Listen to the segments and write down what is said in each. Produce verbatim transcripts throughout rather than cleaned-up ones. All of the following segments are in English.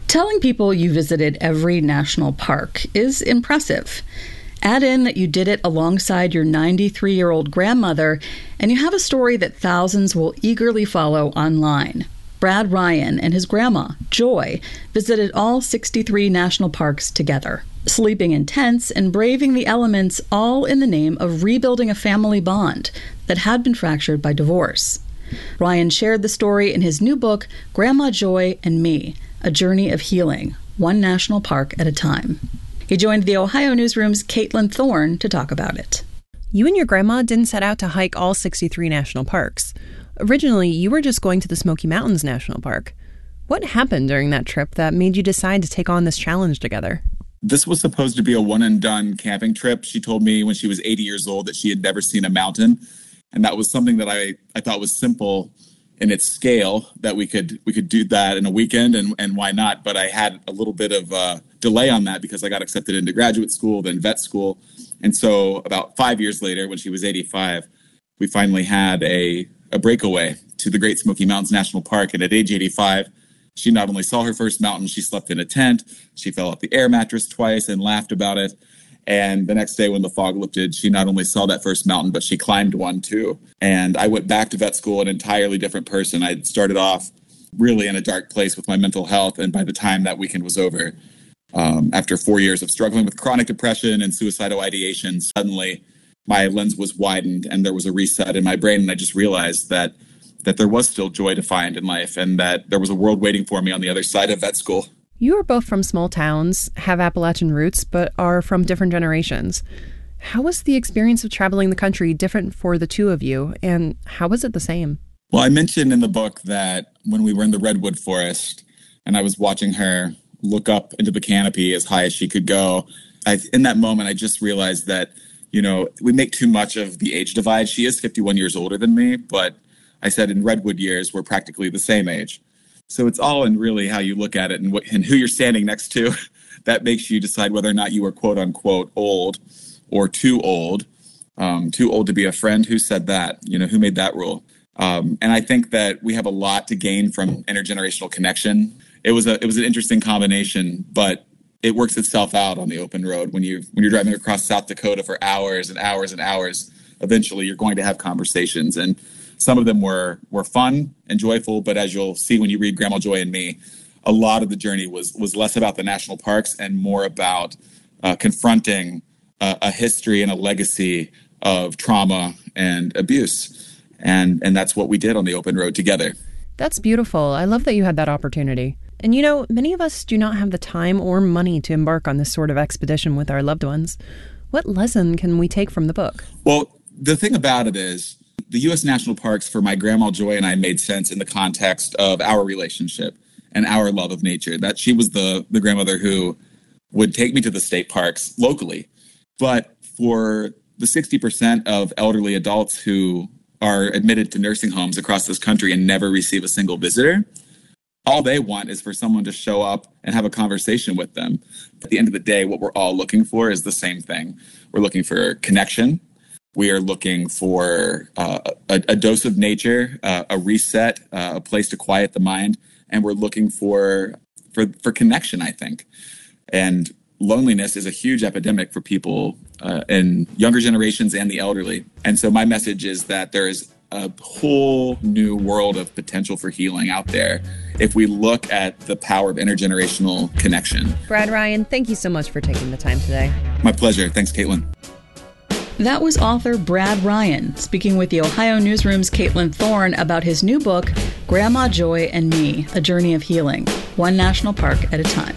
Telling people you visited every national park is impressive. Add in that you did it alongside your ninety-three-year-old grandmother, and you have a story that thousands will eagerly follow online. Brad Ryan and his grandma, Joy, visited all sixty-three national parks together, sleeping in tents and braving the elements, all in the name of rebuilding a family bond that had been fractured by divorce. Ryan shared the story in his new book, Grandma Joy and Me, A Journey of Healing, one national park at a time. He joined the Ohio Newsroom's Caitlin Thorne to talk about it. You and your grandma didn't set out to hike all sixty-three national parks. Originally, you were just going to the Smoky Mountains National Park. What happened during that trip that made you decide to take on this challenge together? This was supposed to be a one-and-done camping trip. She told me when she was eighty years old that she had never seen a mountain. And that was something that I, I thought was simple in its scale, that we could we could do that in a weekend, and, and why not? But I had a little bit of a delay on that because I got accepted into graduate school, then vet school. And so about five years later, when she was eighty-five, we finally had a, a breakaway to the Great Smoky Mountains National Park. And at age eighty-five, she not only saw her first mountain, she slept in a tent, she fell off the air mattress twice and laughed about it. And the next day when the fog lifted, she not only saw that first mountain, but she climbed one too. And I went back to vet school an entirely different person. I started off really in a dark place with my mental health. And by the time that weekend was over, um, after four years of struggling with chronic depression and suicidal ideation, suddenly my lens was widened and there was a reset in my brain. And I just realized that that there was still joy to find in life and that there was a world waiting for me on the other side of vet school. You are both from small towns, have Appalachian roots, but are from different generations. How was the experience of traveling the country different for the two of you, and how was it the same? Well, I mentioned in the book that when we were in the redwood forest and I was watching her look up into the canopy as high as she could go, I, in that moment, I just realized that, you know, we make too much of the age divide. She is fifty-one years older than me, but I said in redwood years, we're practically the same age. So it's all in really how you look at it and, what, and who you're standing next to. That makes you decide whether or not you are quote unquote old or too old, um, too old to be a friend. Who said that? You know, who made that rule? Um, and I think that we have a lot to gain from intergenerational connection. It was a it was an interesting combination, but it works itself out on the open road. When you when you're driving across South Dakota for hours and hours and hours, eventually you're going to have conversations. And some of them were were fun and joyful, but as you'll see when you read Grandma Joy and Me, a lot of the journey was was less about the national parks and more about uh, confronting uh, a history and a legacy of trauma and abuse. And and that's what we did on the open road together. That's beautiful. I love that you had that opportunity. And you know, many of us do not have the time or money to embark on this sort of expedition with our loved ones. What lesson can we take from the book? Well, the thing about it is, the U S national parks for my Grandma Joy and I made sense in the context of our relationship and our love of nature. That she was the, the grandmother who would take me to the state parks locally. But for the sixty percent of elderly adults who are admitted to nursing homes across this country and never receive a single visitor, all they want is for someone to show up and have a conversation with them. At the end of the day, what we're all looking for is the same thing. We're looking for connection. We are looking for uh, a, a dose of nature, uh, a reset, uh, a place to quiet the mind, and we're looking for, for for connection, I think. And loneliness is a huge epidemic for people uh, in younger generations and the elderly. And so my message is that there is a whole new world of potential for healing out there if we look at the power of intergenerational connection. Brad Ryan, thank you so much for taking the time today. My pleasure. Thanks, Caitlin. That was author Brad Ryan speaking with the Ohio Newsroom's Caitlin Thorne about his new book, Grandma Joy and Me, A Journey of Healing, one national park at a time.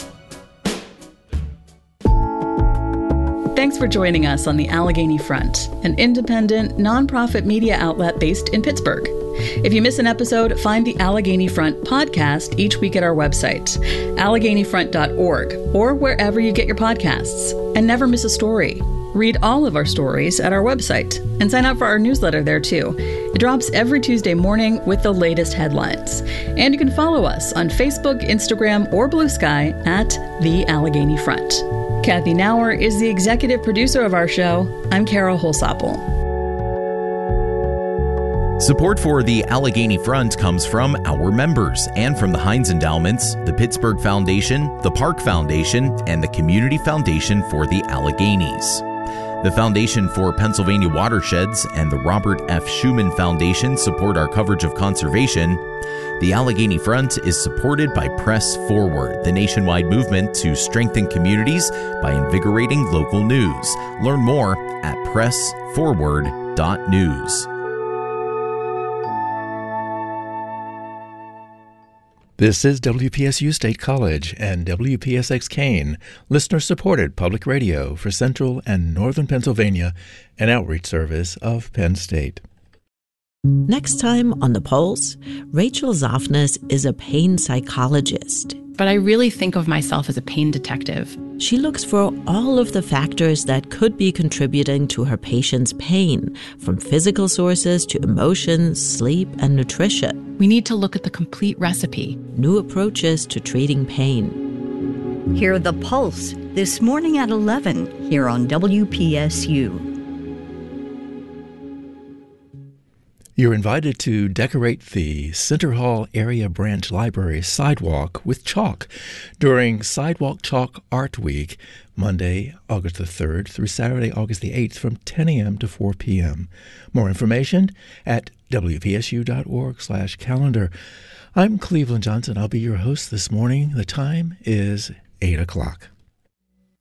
Thanks for joining us on the Allegheny Front, an independent, nonprofit media outlet based in Pittsburgh. If you miss an episode, find the Allegheny Front podcast each week at our website, allegheny front dot org, or wherever you get your podcasts. And never miss a story. Read all of our stories at our website and sign up for our newsletter there too. It drops every Tuesday morning with the latest headlines. And you can follow us on Facebook, Instagram, or Blue Sky at The Allegheny Front. Kathy Nauer is the executive producer of our show. I'm Carol Holsapple. Support for the Allegheny Front comes from our members and from the Heinz Endowments, the Pittsburgh Foundation, the Park Foundation, and the Community Foundation for the Alleghenies. The Foundation for Pennsylvania Watersheds and the Robert F. Schuman Foundation support our coverage of conservation. The Allegheny Front is supported by Press Forward, the nationwide movement to strengthen communities by invigorating local news. Learn more at press forward dot news. This is W P S U State College and W P S X Kane, listener-supported public radio for Central and Northern Pennsylvania, an outreach service of Penn State. Next time on The Pulse, Rachel Zoffness is a pain psychologist. But I really think of myself as a pain detective. She looks for all of the factors that could be contributing to her patient's pain, from physical sources to emotions, sleep, and nutrition. We need to look at the complete recipe. New approaches to treating pain. Hear The Pulse this morning at eleven here on W P S U. You're invited to decorate the Center Hall Area Branch Library sidewalk with chalk during Sidewalk Chalk Art Week, Monday, August the third through Saturday, August the eighth from ten a.m. to four p.m. More information at W P S U dot org slash calendar. I'm Cleveland Johnson. I'll be your host this morning. The time is eight o'clock.